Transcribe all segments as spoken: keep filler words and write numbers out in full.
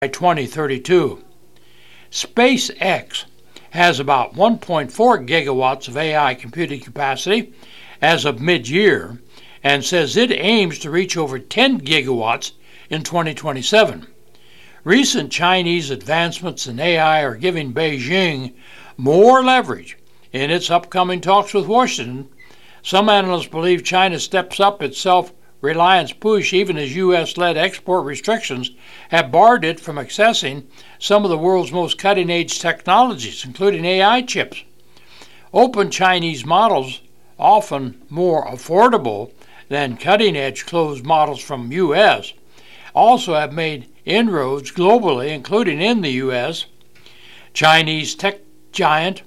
by twenty thirty-two. SpaceX has about one point four gigawatts of A I computing capacity as of mid-year and says it aims to reach over ten gigawatts in twenty twenty-seven. Recent Chinese advancements in A I are giving Beijing more leverage in its upcoming talks with Washington. Some analysts believe China steps up its self-reliance push even as U S-led export restrictions have barred it from accessing some of the world's most cutting-edge technologies, including A I chips. Open Chinese models, often more affordable than cutting-edge closed models from U S, also have made inroads globally, including in the U S. Chinese tech giant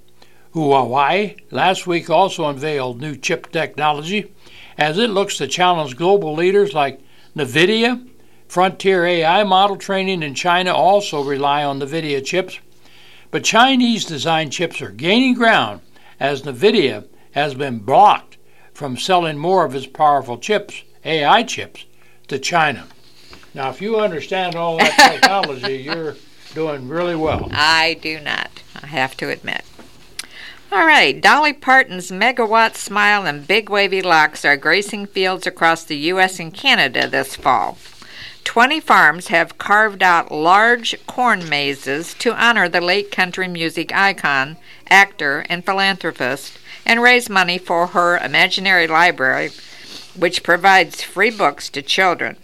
Huawei last week also unveiled new chip technology as it looks to challenge global leaders like NVIDIA. Frontier A I model training in China also rely on NVIDIA chips, but Chinese-designed chips are gaining ground as NVIDIA has been blocked from selling more of its powerful chips, A I chips, to China. Now, if you understand all that technology, you're doing really well. I do not, I have to admit. All right, Dolly Parton's megawatt smile and big wavy locks are gracing fields across the U S and Canada this fall. Twenty farms have carved out large corn mazes to honor the late country music icon, actor, and philanthropist, and raise money for her imaginary library, which provides free books to children.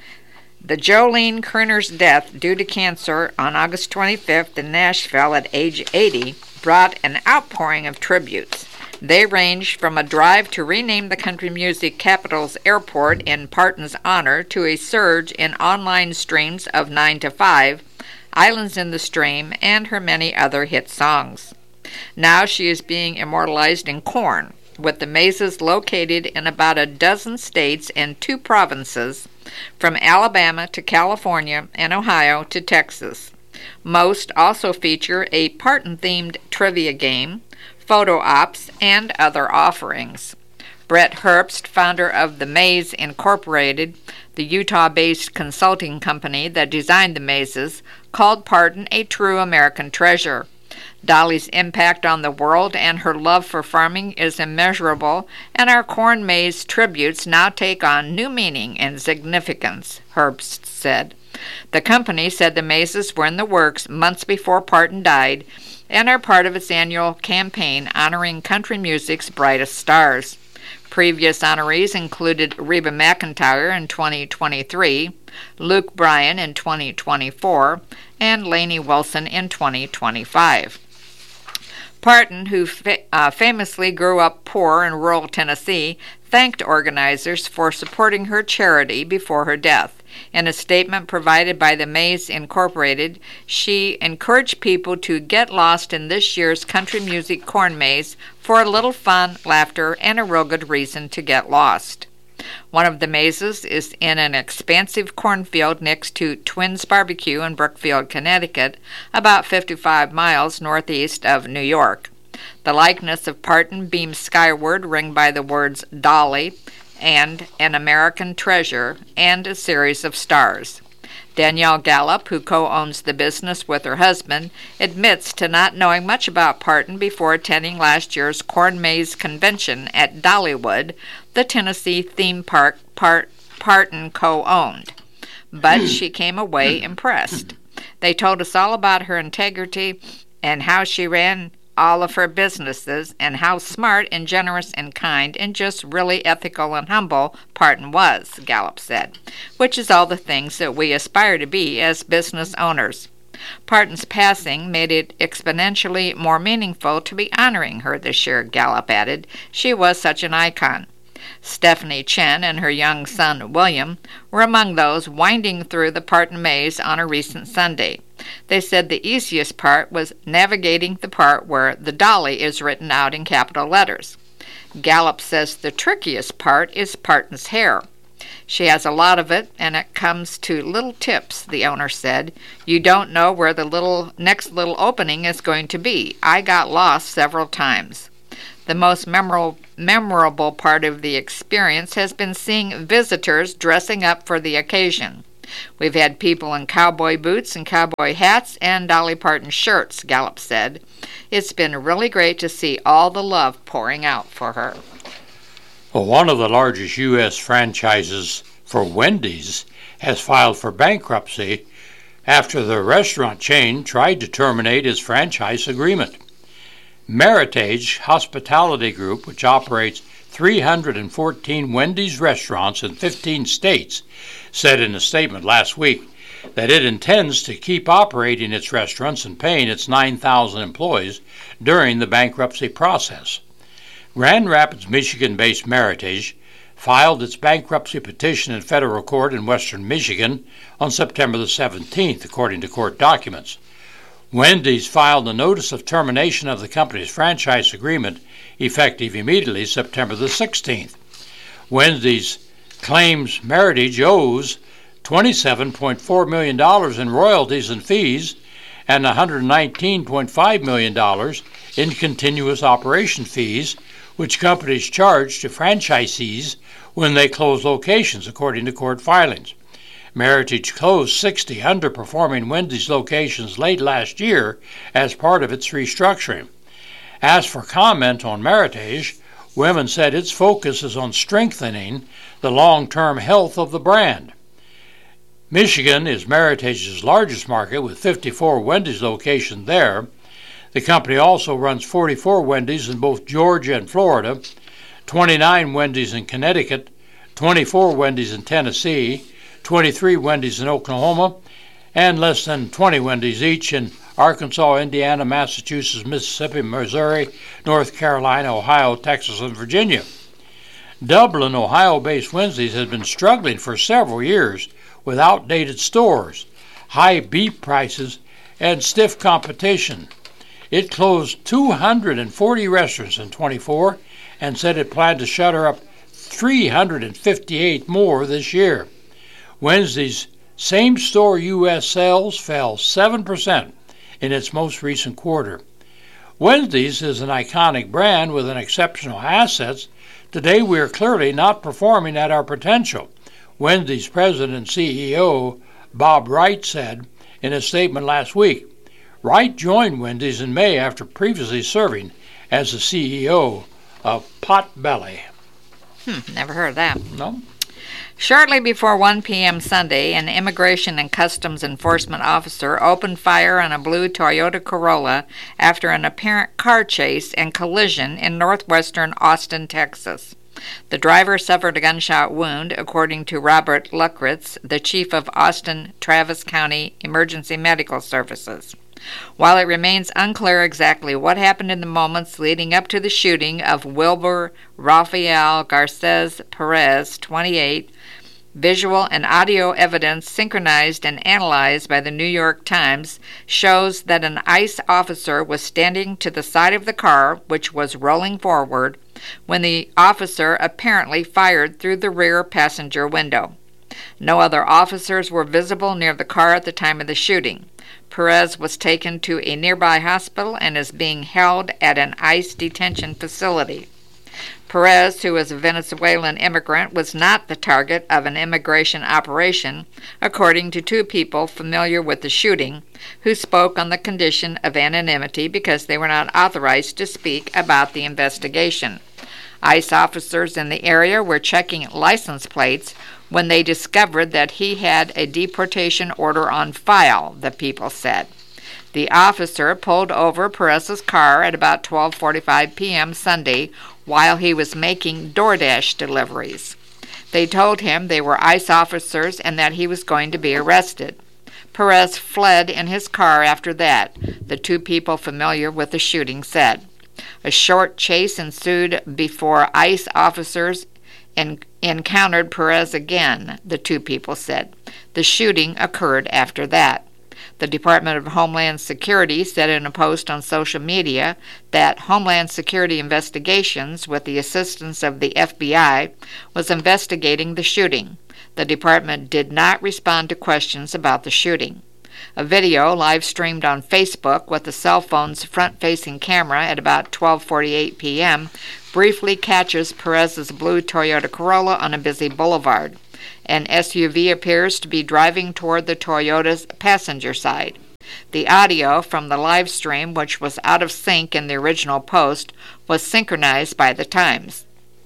The Jolene Kerner's death due to cancer on August twenty-fifth in Nashville at age eighty brought an outpouring of tributes. They ranged from a drive to rename the country music capital's airport in Parton's honor to a surge in online streams of nine to five, Islands in the Stream, and her many other hit songs. Now she is being immortalized in corn, with the mazes located in about a dozen states and two provinces, from Alabama to California and Ohio to Texas. Most also feature a Parton-themed trivia game, photo ops, and other offerings. Brett Herbst, founder of The Maze Incorporated, the Utah-based consulting company that designed the mazes, called Parton a true American treasure. Dolly's impact on the world and her love for farming is immeasurable, and our corn maze tributes now take on new meaning and significance, Herbst said. The company said the mazes were in the works months before Parton died and are part of its annual campaign honoring country music's brightest stars. Previous honorees included Reba McEntire in twenty twenty-three, Luke Bryan in twenty twenty-four, and Lainey Wilson in twenty twenty-five. Parton, who fa- uh, famously grew up poor in rural Tennessee, thanked organizers for supporting her charity before her death. In a statement provided by the Maze Incorporated, she encouraged people to get lost in this year's country music corn maze for a little fun, laughter, and a real good reason to get lost. One of the mazes is in an expansive cornfield next to Twins Barbecue in Brookfield, Connecticut, about fifty-five miles northeast of New York. The likeness of Parton beams skyward, ringed by the words Dolly and An American Treasure and a series of stars. Danielle Gallup, who co-owns the business with her husband, admits to not knowing much about Parton before attending last year's Corn Maze Convention at Dollywood, the Tennessee theme park Part- Parton co-owned. But she came away impressed. They told us all about her integrity and how she ran all of her businesses and how smart and generous and kind and just really ethical and humble Parton was, Gallup said, which is all the things that we aspire to be as business owners. Parton's passing made it exponentially more meaningful to be honoring her this year, Gallup added. She was such an icon. Stephanie Chen and her young son, William, were among those winding through the Parton maze on a recent Sunday. They said the easiest part was navigating the part where the Dolly is written out in capital letters. Gallup says the trickiest part is Parton's hair. She has a lot of it, and it comes to little tips, the owner said. You don't know where the little next little opening is going to be. I got lost several times. The most memorable, memorable part of the experience has been seeing visitors dressing up for the occasion. We've had people in cowboy boots and cowboy hats and Dolly Parton shirts, Gallup said. It's been really great to see all the love pouring out for her. Well, one of the largest U S franchises for Wendy's has filed for bankruptcy after the restaurant chain tried to terminate its franchise agreement. Meritage Hospitality Group, which operates three hundred fourteen Wendy's restaurants in fifteen states, said in a statement last week that it intends to keep operating its restaurants and paying its nine thousand employees during the bankruptcy process. Grand Rapids, Michigan-based Meritage filed its bankruptcy petition in federal court in western Michigan on September the seventeenth, according to court documents. Wendy's filed a notice of termination of the company's franchise agreement effective immediately September the sixteenth. Wendy's claims Meritage owes twenty-seven point four million dollars in royalties and fees and one hundred nineteen point five million dollars in continuous operation fees, which companies charge to franchisees when they close locations, according to court filings. Meritage closed sixty underperforming Wendy's locations late last year as part of its restructuring. As for comment on Meritage, Women said its focus is on strengthening the long-term health of the brand. Michigan is Meritage's largest market with fifty-four Wendy's locations there. The company also runs forty-four Wendy's in both Georgia and Florida, twenty-nine Wendy's in Connecticut, twenty-four Wendy's in Tennessee, twenty-three Wendy's in Oklahoma, and less than twenty Wendy's each in Arkansas, Indiana, Massachusetts, Mississippi, Missouri, North Carolina, Ohio, Texas, and Virginia. Dublin, Ohio-based Wendy's has been struggling for several years with outdated stores, high beef prices, and stiff competition. It closed two hundred forty restaurants in twenty-four and said it planned to shutter up three hundred fifty-eight more this year. Wendy's same-store U S sales fell seven percent in its most recent quarter. Wendy's is an iconic brand with an exceptional assets. Today we are clearly not performing at our potential, Wendy's president and C E O Bob Wright said in a statement last week. Wright joined Wendy's in May after previously serving as the C E O of Potbelly. Hmm, never heard of that. No? Shortly before one p.m. Sunday, an Immigration and Customs Enforcement officer opened fire on a blue Toyota Corolla after an apparent car chase and collision in northwestern Austin, Texas. The driver suffered a gunshot wound, according to Robert Luckritz, the chief of Austin Travis County Emergency Medical Services. While it remains unclear exactly what happened in the moments leading up to the shooting of Wilbur Rafael Garces Perez, twenty-eight, visual and audio evidence synchronized and analyzed by the New York Times shows that an ICE officer was standing to the side of the car, which was rolling forward, when the officer apparently fired through the rear passenger window. No other officers were visible near the car at the time of the shooting. Perez was taken to a nearby hospital and is being held at an ICE detention facility. Perez, who is a Venezuelan immigrant, was not the target of an immigration operation, according to two people familiar with the shooting, who spoke on the condition of anonymity because they were not authorized to speak about the investigation. ICE officers in the area were checking license plates when they discovered that he had a deportation order on file, the people said. The officer pulled over Perez's car at about twelve forty-five p.m. Sunday while he was making DoorDash deliveries. They told him they were ICE officers and that he was going to be arrested. Perez fled in his car after that, the two people familiar with the shooting said. A short chase ensued before ICE officers en- encountered Perez again, the two people said. The shooting occurred after that. The Department of Homeland Security said in a post on social media that Homeland Security Investigations, with the assistance of the F B I, was investigating the shooting. The department did not respond to questions about the shooting. A video live-streamed on Facebook with the cell phone's front-facing camera at about twelve forty-eight p.m. briefly catches Perez's blue Toyota Corolla on a busy boulevard. An S U V appears to be driving toward the Toyota's passenger side. The audio from the live stream, which was out of sync in the original post, was synchronized by the Times.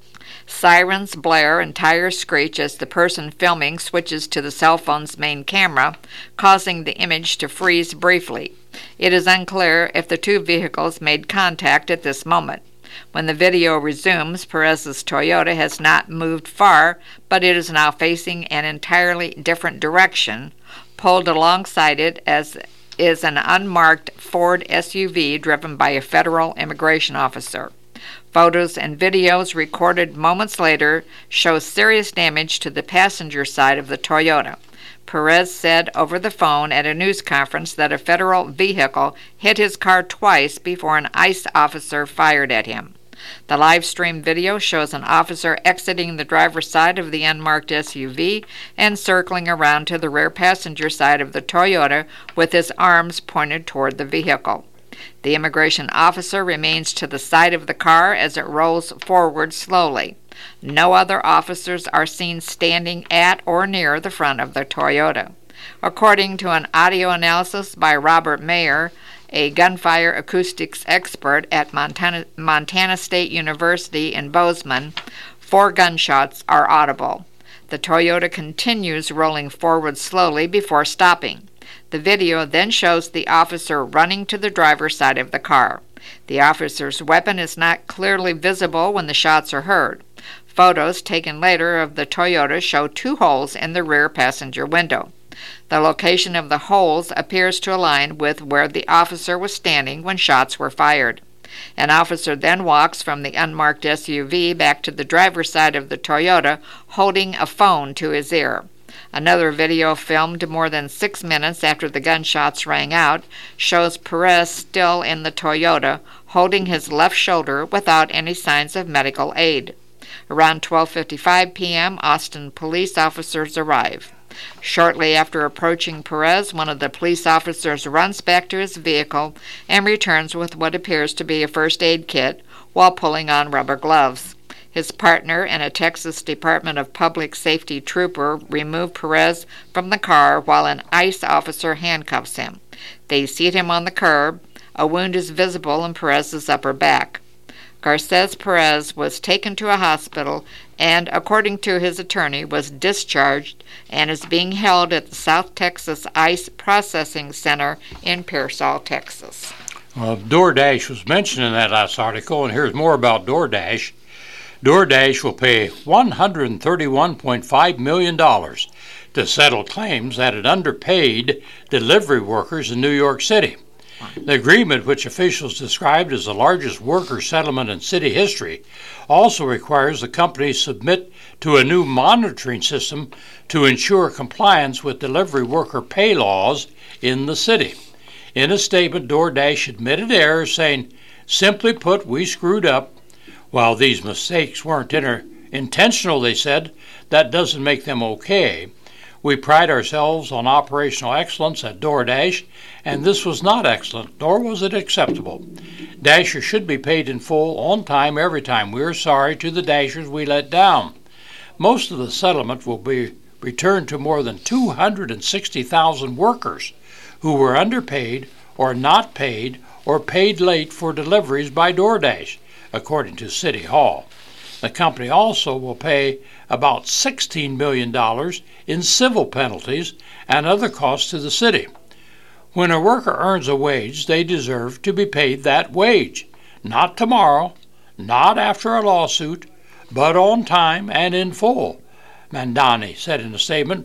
Sirens blare and tires screech as the person filming switches to the cell phone's main camera, causing the image to freeze briefly. It is unclear if the two vehicles made contact at this moment. When the video resumes, Perez's Toyota has not moved far, but it is now facing an entirely different direction. Pulled alongside it as is an unmarked Ford S U V driven by a federal immigration officer. Photos and videos recorded moments later show serious damage to the passenger side of the Toyota. Perez said over the phone at a news conference that a federal vehicle hit his car twice before an ICE officer fired at him. The live stream video shows an officer exiting the driver's side of the unmarked S U V and circling around to the rear passenger side of the Toyota with his arms pointed toward the vehicle. The immigration officer remains to the side of the car as it rolls forward slowly. No other officers are seen standing at or near the front of the Toyota. According to an audio analysis by Robert Mayer, a gunfire acoustics expert at Montana, Montana State University in Bozeman, four gunshots are audible. The Toyota continues rolling forward slowly before stopping. The video then shows the officer running to the driver's side of the car. The officer's weapon is not clearly visible when the shots are heard. Photos taken later of the Toyota show two holes in the rear passenger window. The location of the holes appears to align with where the officer was standing when shots were fired. An officer then walks from the unmarked S U V back to the driver's side of the Toyota, holding a phone to his ear. Another video filmed more than six minutes after the gunshots rang out shows Perez still in the Toyota, holding his left shoulder without any signs of medical aid. Around twelve fifty-five p.m., Austin police officers arrive. Shortly after approaching Perez, one of the police officers runs back to his vehicle and returns with what appears to be a first aid kit while pulling on rubber gloves. His partner and a Texas Department of Public Safety trooper remove Perez from the car while an ICE officer handcuffs him. They seat him on the curb. A wound is visible in Perez's upper back. Garces Perez was taken to a hospital and, according to his attorney, was discharged and is being held at the South Texas ICE Processing Center in Pearsall, Texas. Well, DoorDash was mentioned in that last article, and here's more about DoorDash. DoorDash will pay one hundred thirty-one point five million dollars to settle claims that it underpaid delivery workers in New York City. The agreement, which officials described as the largest worker settlement in city history, also requires the company submit to a new monitoring system to ensure compliance with delivery worker pay laws in the city. In a statement, DoorDash admitted errors, saying, "Simply put, we screwed up. While these mistakes weren't inter- intentional," they said, "that doesn't make them okay. We pride ourselves on operational excellence at DoorDash, and this was not excellent, nor was it acceptable. Dashers should be paid in full, on time, every time. We are sorry to the Dashers we let down." Most of the settlement will be returned to more than two hundred sixty thousand workers who were underpaid or not paid or paid late for deliveries by DoorDash, according to City Hall. The company also will pay about sixteen million dollars in civil penalties and other costs to the city. When a worker earns a wage, they deserve to be paid that wage, not tomorrow, not after a lawsuit, but on time and in full, Mandani said in a statement.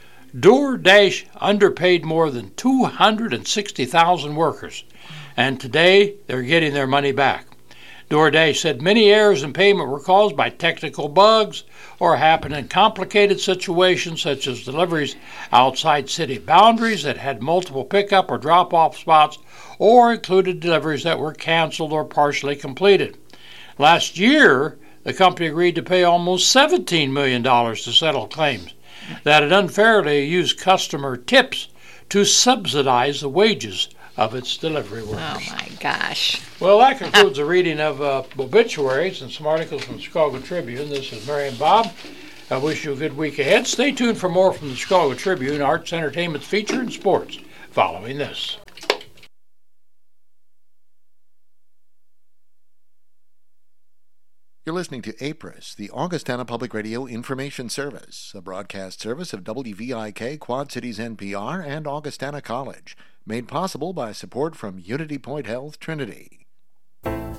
DoorDash underpaid more than two hundred sixty thousand workers, and today they're getting their money back. DoorDash said many errors in payment were caused by technical bugs or happened in complicated situations such as deliveries outside city boundaries that had multiple pickup or drop-off spots or included deliveries that were canceled or partially completed. Last year, the company agreed to pay almost seventeen million dollars to settle claims that it unfairly used customer tips to subsidize the wages of its delivery workers. Oh, my gosh. Well, that concludes the reading of uh, obituaries and some articles from the Chicago Tribune. This is Mary and Bob. I wish you a good week ahead. Stay tuned for more from the Chicago Tribune, arts, entertainment, feature, and sports following this. You're listening to A P R I S, the Augustana Public Radio Information Service, a broadcast service of W V I K, Quad Cities N P R, and Augustana College, made possible by support from Unity Point Health Trinity.